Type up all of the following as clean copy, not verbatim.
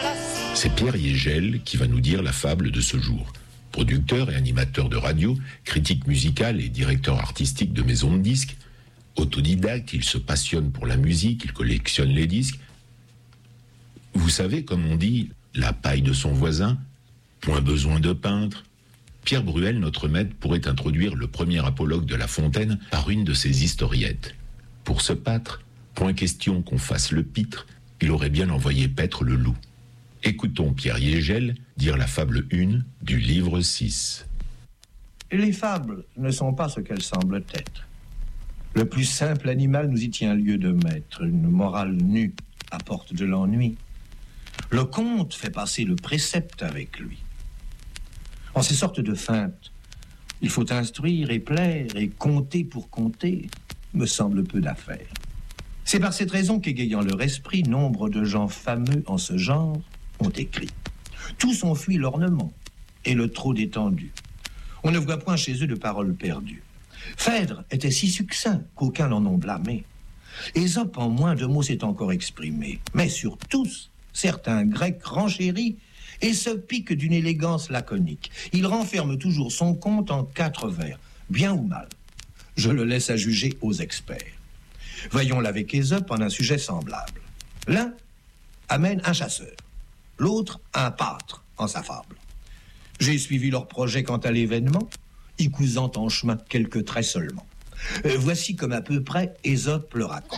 C'est Pierre Yegel qui va nous dire la fable de ce jour. Producteur et animateur de radio, critique musical et directeur artistique de maison de disques, autodidacte, il se passionne pour la musique, il collectionne les disques. Vous savez, comme on dit, la paille de son voisin, point besoin de peintre. Pierre Bruel, notre maître, pourrait introduire le premier apologue de La Fontaine par une de ses historiettes. Pour ce pâtre, point question qu'on fasse le pitre, il aurait bien envoyé paître le loup. Écoutons Pierre Yegel dire la fable 1 du livre 6. Les fables ne sont pas ce qu'elles semblent être. Le plus simple animal nous y tient lieu de maître. Une morale nue apporte de l'ennui. Le conte fait passer le précepte avec lui. En ces sortes de feintes, il faut instruire et plaire et compter pour compter, me semble peu d'affaires. C'est par cette raison qu'égayant leur esprit, nombre de gens fameux en ce genre ont écrit. Tous ont fui l'ornement et le trop d'étendue. On ne voit point chez eux de paroles perdues. Phèdre était si succinct qu'aucuns l'en ont blâmé. Ésope en moins de mots s'est encore exprimé. Mais sur tous, certains Grecs renchéris et se piquent d'une élégance laconique. Il renferme toujours son conte en 4 vers, bien ou mal. Je le laisse à juger aux experts. Voyons-le avec Ésope en un sujet semblable. L'un amène un chasseur, l'autre un pâtre en sa fable. J'ai suivi leur projet quant à l'événement, y cousant en chemin quelques traits seulement. Voici comme à peu près Ésope le raconte.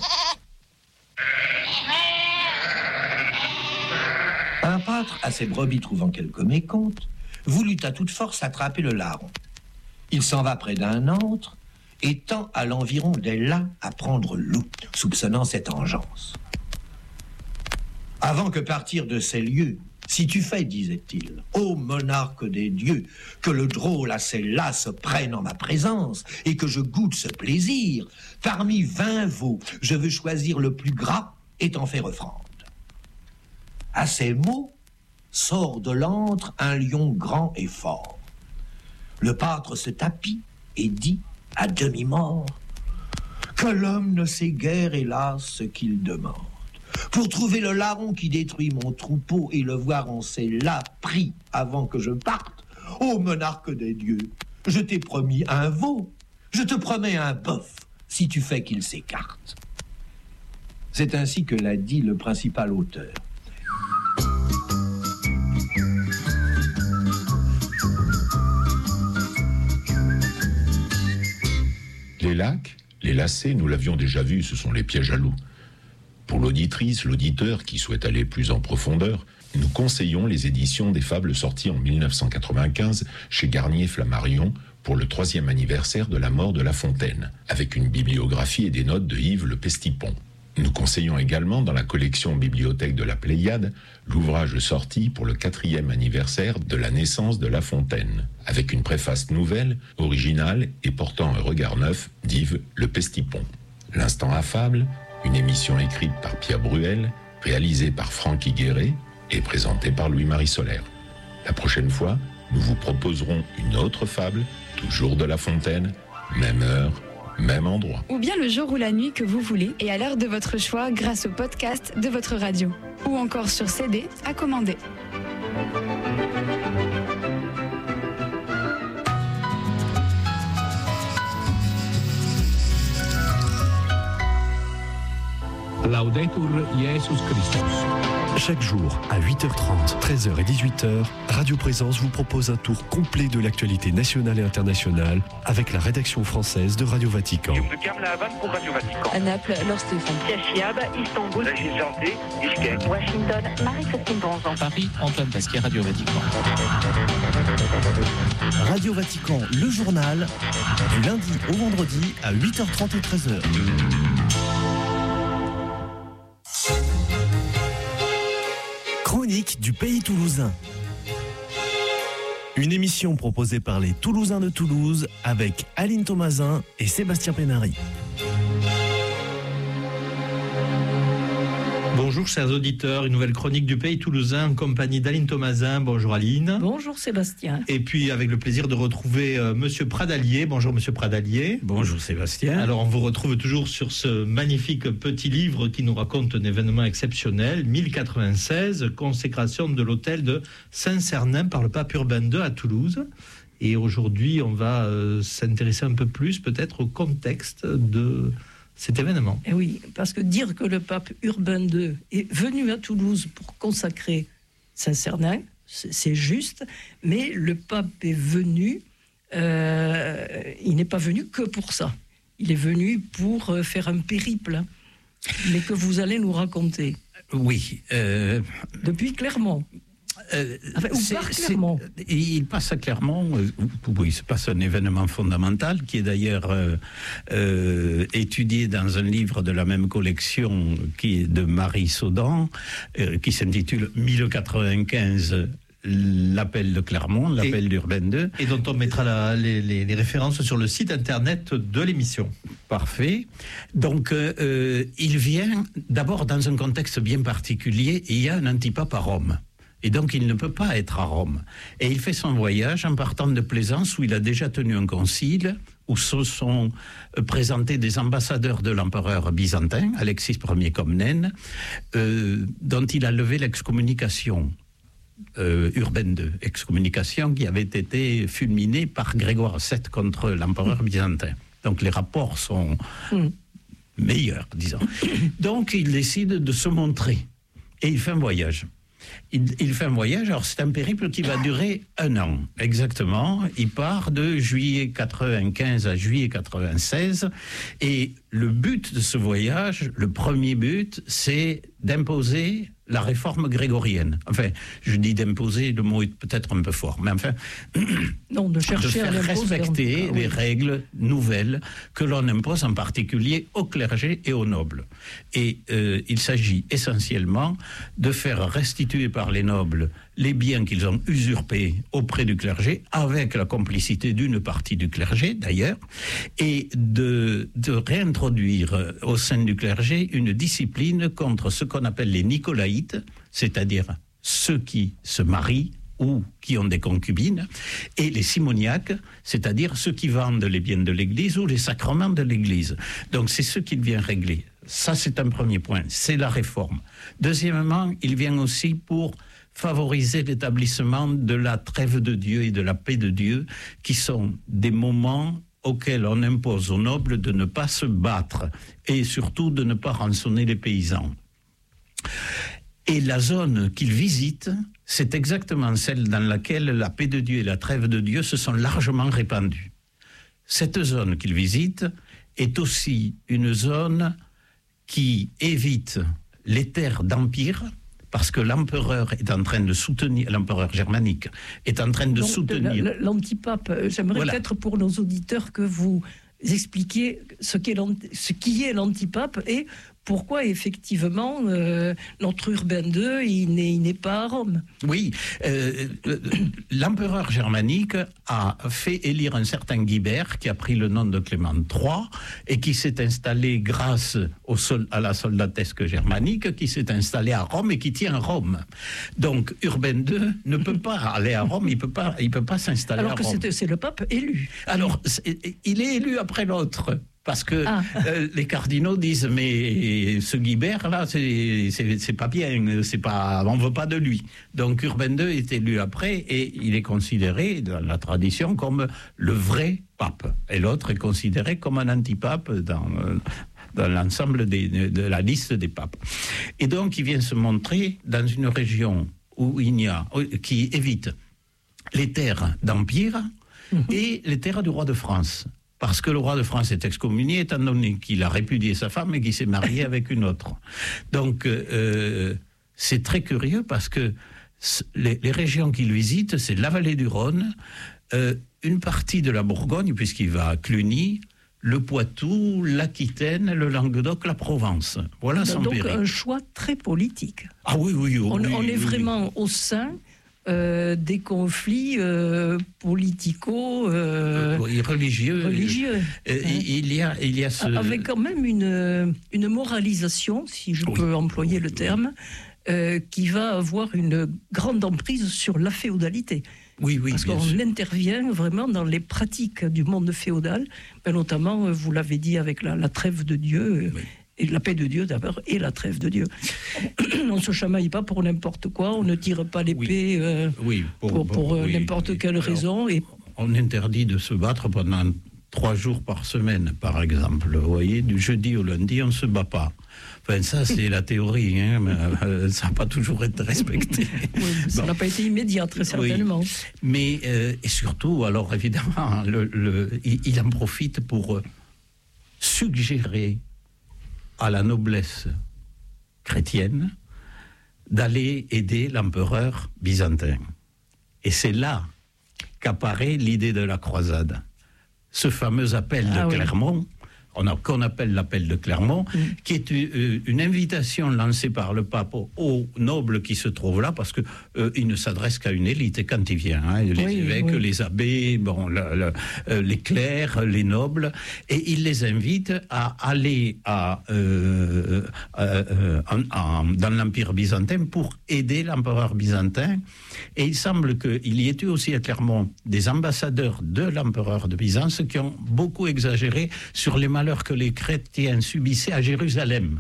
Un pâtre, à ses brebis trouvant quelque mécompte, voulut à toute force attraper le larron. Il s'en va près d'un antre et tend à l'environ des là à prendre loup, soupçonnant cette engeance. Avant que partir de ces lieux, si tu fais, disait-il, ô monarque des dieux, que le drôle à ces là se prenne en ma présence et que je goûte ce plaisir, parmi 20 veaux, je veux choisir le plus gras et t'en faire offrande. À ces mots, sort de l'antre un lion grand et fort. Le pâtre se tapit et dit à demi-mort que l'homme ne sait guère, hélas, ce qu'il demande. Pour trouver le larron qui détruit mon troupeau et le voir en ces là pris avant que je parte, ô monarque des dieux, je t'ai promis un veau, je te promets un bœuf, si tu fais qu'il s'écarte. C'est ainsi que l'a dit le principal auteur. Les lacs, les lacets, nous l'avions déjà vu, ce sont les pièges à loups. Pour l'auditrice, l'auditeur qui souhaite aller plus en profondeur, nous conseillons les éditions des fables sorties en 1995 chez Garnier-Flammarion pour le 3e anniversaire de la mort de La Fontaine, avec une bibliographie et des notes de Yves Le Pestipon. Nous conseillons également dans la collection Bibliothèque de la Pléiade l'ouvrage sorti pour le 4e anniversaire de la naissance de La Fontaine, avec une préface nouvelle, originale et portant un regard neuf d'Yves Le Pestipon. L'Instant affable, une émission écrite par Pierre Bruel, réalisée par Franck Higueret et présentée par Louis-Marie Solaire. La prochaine fois, nous vous proposerons une autre fable, toujours de La Fontaine, même heure, même endroit. Ou bien le jour ou la nuit que vous voulez et à l'heure de votre choix grâce au podcast de votre radio. Ou encore sur CD à commander. Laudetur Jesus Christus. Chaque jour, à 8h30, 13h et 18h, Radio Présence vous propose un tour complet de l'actualité nationale et internationale avec la rédaction française de Radio Vatican. Pour Radio Vatican. À Naples, Laure Stéphane. Fiab, Istanbul, Santé, Bishkek. Washington, Marie-Christine Bonzan. Paris, Antoine Pasquier, Radio Vatican. Radio Vatican, le journal, du lundi au vendredi à 8h30 et 13h. Chronique du pays toulousain. Une émission proposée par les Toulousains de Toulouse avec Aline Thomasin et Sébastien Pénary. Bonjour. Bonjour chers auditeurs, une nouvelle chronique du Pays Toulousain en compagnie d'Aline Thomasin. Bonjour Aline. Bonjour Sébastien. Et puis avec le plaisir de retrouver Monsieur Pradalier. Bonjour Monsieur Pradalier. Bonjour Sébastien. Alors on vous retrouve toujours sur ce magnifique petit livre qui nous raconte un événement exceptionnel, 1096, consécration de l'hôtel de Saint-Cernin par le pape Urbain II à Toulouse. Et aujourd'hui on va s'intéresser un peu plus peut-être au contexte de cet événement. Et oui, parce que dire que le pape Urbain II est venu à Toulouse pour consacrer Saint-Cernin, c'est juste, mais le pape est venu, il n'est pas venu que pour ça. Il est venu pour faire un périple, mais que vous allez nous raconter. Oui. Depuis Clermont. Clermont. Il passe à Clermont, oui, il se passe un événement fondamental qui est d'ailleurs étudié dans un livre de la même collection qui est de Marie Saudan, qui s'intitule 1095. L'appel de Clermont, l'appel d'Urbain II. Et dont on mettra les références sur le site internet de l'émission. Parfait. Donc, il vient d'abord dans un contexte bien particulier. Il y a un antipape à Rome. Et donc, il ne peut pas être à Rome. Et il fait son voyage en partant de Plaisance, où il a déjà tenu un concile, où se sont présentés des ambassadeurs de l'empereur byzantin, Alexis Ier Comnène, dont il a levé l'excommunication. Urbain II, excommunication qui avait été fulminée par Grégoire VII contre l'empereur byzantin. Donc les rapports sont meilleurs, disons. Donc il décide de se montrer et il fait un voyage. Il fait un voyage, alors c'est un périple qui va durer 1 an, exactement. Il part de juillet 95 à juillet 96, et le but de ce voyage, le premier but, c'est d'imposer la réforme grégorienne. Enfin, je dis d'imposer, le mot est peut-être un peu fort, mais enfin, non, de faire respecter les règles nouvelles que l'on impose en particulier au clergé et aux nobles. Et il s'agit essentiellement de faire restituer par les nobles les biens qu'ils ont usurpés auprès du clergé, avec la complicité d'une partie du clergé d'ailleurs, et de réintroduire au sein du clergé une discipline contre ce qu'on appelle les nicolaïtes, c'est-à-dire ceux qui se marient ou qui ont des concubines, et les simoniaques, c'est-à-dire ceux qui vendent les biens de l'Église ou les sacrements de l'Église. Donc c'est ce qu'il vient régler. Ça, c'est un premier point, c'est la réforme. Deuxièmement, il vient aussi pour favoriser l'établissement de la trêve de Dieu et de la paix de Dieu, qui sont des moments auxquels on impose aux nobles de ne pas se battre et surtout de ne pas rançonner les paysans. Et la zone qu'il visite, c'est exactement celle dans laquelle la paix de Dieu et la trêve de Dieu se sont largement répandues. Cette zone qu'il visite est aussi une zone qui évite les terres d'empire, parce que l'empereur est en train de soutenir, l'empereur germanique est en train de soutenir... L'antipape, j'aimerais peut-être pour nos auditeurs que vous expliquiez ce qui est l'antipape et pourquoi effectivement notre Urbain II il n'est pas à Rome. Oui, l'empereur germanique a fait élire un certain Guibert qui a pris le nom de Clément III et qui s'est installé grâce à la soldatesque germanique, qui s'est installé à Rome et qui tient Rome. Donc Urbain II ne peut pas aller à Rome, il peut pas s'installer à Rome. Alors que c'est le pape élu. Alors il est élu après l'autre. Parce que les cardinaux disent mais ce Guibert là c'est pas bien, on veut pas de lui. Donc Urbain II est élu après et il est considéré dans la tradition comme le vrai pape et l'autre est considéré comme un antipape dans l'ensemble de la liste des papes. Et donc il vient se montrer dans une région où qui évite les terres d'empire et les terres du roi de France. Parce que le roi de France est excommunié, étant donné qu'il a répudié sa femme et qu'il s'est marié avec une autre. Donc, c'est très curieux parce que les régions qu'il visite, c'est la vallée du Rhône, une partie de la Bourgogne, puisqu'il va à Cluny, le Poitou, l'Aquitaine, le Languedoc, la Provence. Voilà son périple. Donc, un choix très politique. Ah oui. On est vraiment au sein des conflits religieux. Il y a avec quand même une moralisation, si je peux employer le terme, qui va avoir une grande emprise sur la féodalité. Oui, parce qu'on intervient vraiment dans les pratiques du monde féodal, notamment, vous l'avez dit, avec la trêve de Dieu. Et la paix de Dieu d'abord, et la trêve de Dieu. On ne se chamaille pas pour n'importe quoi, on ne tire pas l'épée pour n'importe quelle raison. Et... On interdit de se battre pendant 3 jours par semaine, par exemple. Vous voyez, du jeudi au lundi, on ne se bat pas. Enfin, ça, c'est la théorie, hein, mais ça n'a pas toujours été respecté. Ça n'a pas été immédiat, très certainement. Oui. Mais, et surtout, alors évidemment, il en profite pour suggérer à la noblesse chrétienne d'aller aider l'empereur byzantin. Et c'est là qu'apparaît l'idée de la croisade. Ce fameux appel de Clermont, qu'on appelle l'appel de Clermont, qui est une invitation lancée par le pape aux nobles qui se trouvent là, parce qu'il ne s'adresse qu'à une élite quand il vient, hein, les évêques, les abbés, les clercs, les nobles, et il les invite à aller dans l'Empire byzantin pour aider l'empereur byzantin. Et il semble qu'il y ait eu aussi à Clermont des ambassadeurs de l'empereur de Byzance qui ont beaucoup exagéré sur les malheurs que les chrétiens subissaient à Jérusalem.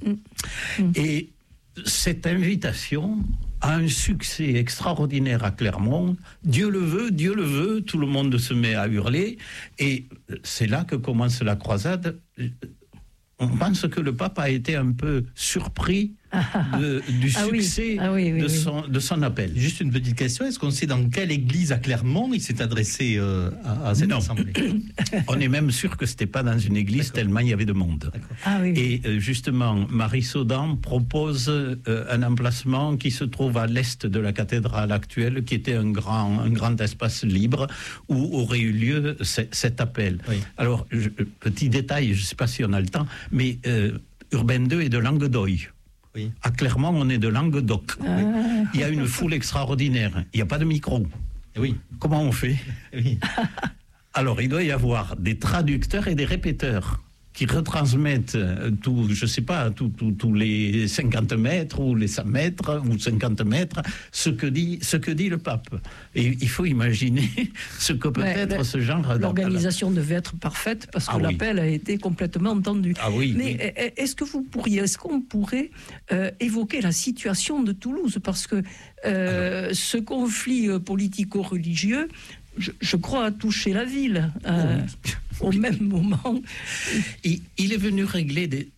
Et cette invitation a un succès extraordinaire à Clermont. Dieu le veut, tout le monde se met à hurler. Et c'est là que commence la croisade. On pense que le pape a été un peu surpris du succès de son appel. Juste une petite question, est-ce qu'on sait dans quelle église à Clermont il s'est adressé à cette assemblée? On est même sûr que ce n'était pas dans une église tellement il y avait de monde. Et justement, Marie Saudan propose un emplacement qui se trouve à l'est de la cathédrale actuelle, qui était un grand espace libre où aurait eu lieu cet appel. Alors, petit détail, je ne sais pas si on a le temps, mais Urbain II est de Languedoc. À Clermont, on est de Languedoc. Il y a une foule extraordinaire. Il n'y a pas de micro. Comment on fait? Alors, il doit y avoir des traducteurs et des répéteurs qui retransmettent tous les 50 mètres ou les 100 mètres ou 50 mètres ce que dit le pape. Et il faut imaginer ce que peut être ce genre d'appel. L'organisation devait être parfaite parce que l'appel a été complètement entendu. Mais est-ce qu'on pourrait évoquer la situation de Toulouse? Parce que ce conflit politico-religieux, je crois, a touché la ville au même moment. Il est venu régler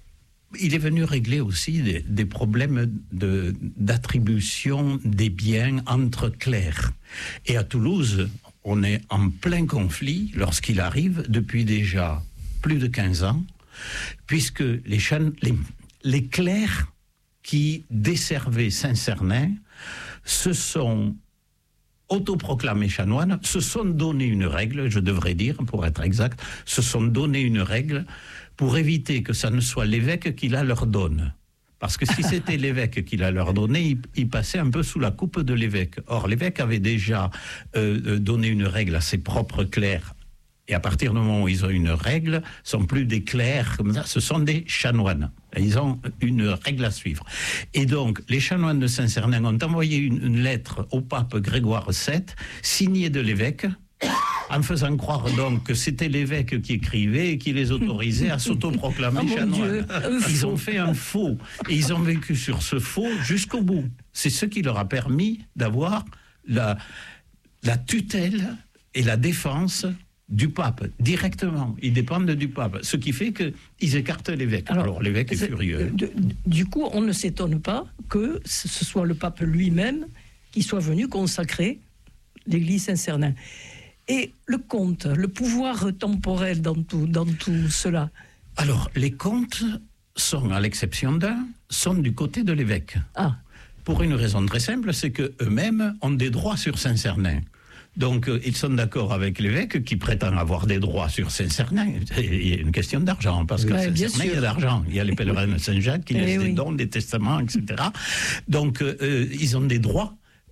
aussi des problèmes d'attribution des biens entre clercs. Et à Toulouse, on est en plein conflit lorsqu'il arrive depuis déjà plus de 15 ans, puisque les clercs qui desservaient Saint-Cernin se sont autoproclamés chanoines, se sont donné une règle, je devrais dire, pour être exact, se sont donné une règle pour éviter que ça ne soit l'évêque qui la leur donne. Parce que si c'était l'évêque qui la leur donnait, il passait un peu sous la coupe de l'évêque. Or, l'évêque avait déjà donné une règle à ses propres clercs. Et à partir du moment où ils ont une règle, ce ne sont plus des clercs comme ça, ce sont des chanoines. Ils ont une règle à suivre. Et donc, les chanoines de Saint-Cernin ont envoyé une lettre au pape Grégoire VII, signée de l'évêque, en faisant croire donc que c'était l'évêque qui écrivait et qui les autorisait à s'autoproclamer chanoines. Ils ont fait un faux. Et ils ont vécu sur ce faux jusqu'au bout. C'est ce qui leur a permis d'avoir la tutelle et la défense du pape, directement. Ils dépendent du pape. Ce qui fait qu'ils écartent l'évêque. Alors l'évêque est furieux. Du coup, on ne s'étonne pas que ce soit le pape lui-même qui soit venu consacrer l'église Saint-Cernin. Et le comte, le pouvoir temporel dans tout cela? Alors, les comtes sont, à l'exception d'un, sont du côté de l'évêque. Pour une raison très simple, c'est qu'eux-mêmes ont des droits sur Saint-Cernin. Donc, ils sont d'accord avec l'évêque qui prétend avoir des droits sur Saint-Cernin. Il y a une question d'argent, parce que Saint-Cernin, il y a d'argent. Il y a les pèlerins de Saint-Jacques qui laissent des dons, des testaments, etc. Donc, ils ont des droits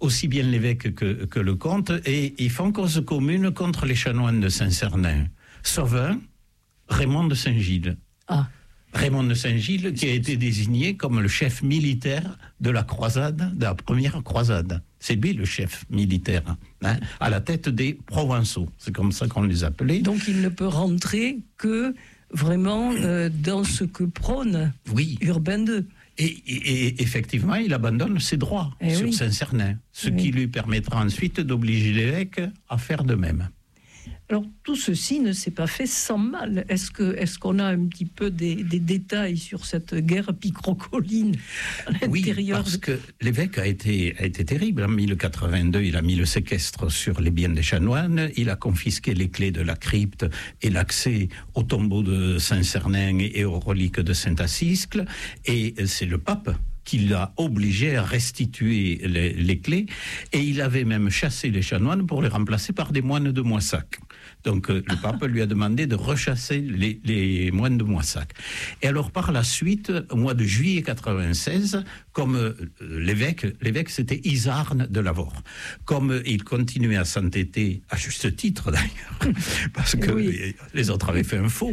aussi bien l'évêque que le comte, et ils font cause commune contre les chanoines de Saint-Cernin. Sauf un, Raymond de Saint-Gilles. Ah. Raymond de Saint-Gilles qui a été désigné comme le chef militaire de la croisade, de la première croisade. C'est lui le chef militaire, hein, à la tête des Provençaux. C'est comme ça qu'on les appelait. Donc il ne peut rentrer que vraiment dans ce que prône Urbain II. Et effectivement, il abandonne ses droits sur Saint-Cernin, ce qui lui permettra ensuite d'obliger l'évêque à faire de même. Alors, tout ceci ne s'est pas fait sans mal. Est-ce qu'on a un petit peu des détails sur cette guerre picrocoline à l'intérieur? Oui, parce que l'évêque a été terrible. En 1082, il a mis le séquestre sur les biens des chanoines, il a confisqué les clés de la crypte et l'accès au tombeau de Saint-Cernin et aux reliques de Saint-Assiscle, et c'est le pape qui l'a obligé à restituer les clés, et il avait même chassé les chanoines pour les remplacer par des moines de Moissac. Donc le pape lui a demandé de rechasser les moines de Moissac. Et alors par la suite, au mois de juillet 96, comme l'évêque c'était Isarne de Lavore, comme il continuait à s'entêter, à juste titre d'ailleurs, parce que les autres avaient fait un faux,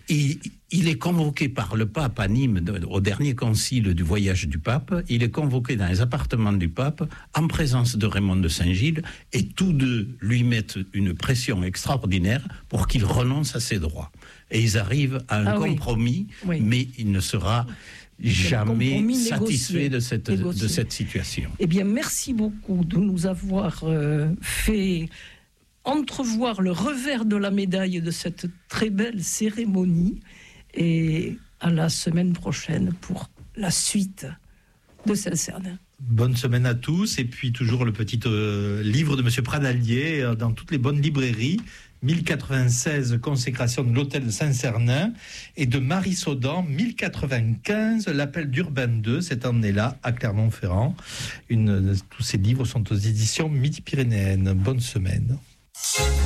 il est convoqué par le pape à Nîmes au dernier concile du voyage du pape. Il est convoqué dans les appartements du pape en présence de Raymond de Saint-Gilles, et tous deux lui mettent une pression extraordinaire pour qu'il renonce à ses droits. Et ils arrivent à un compromis, mais il ne sera jamais satisfait de cette situation. Eh bien, merci beaucoup de nous avoir fait entrevoir le revers de la médaille de cette très belle cérémonie. Et à la semaine prochaine pour la suite de Saint-Cernin. Bonne semaine à tous, et puis toujours le petit livre de Monsieur Pradalier dans toutes les bonnes librairies, 1096, consécration de l'hôtel de Saint-Cernin, et de Marie Saudan, 1095, l'appel d'Urbain II, cette année-là, à Clermont-Ferrand. Tous ces livres sont aux éditions Midi-Pyrénéennes. Bonne semaine.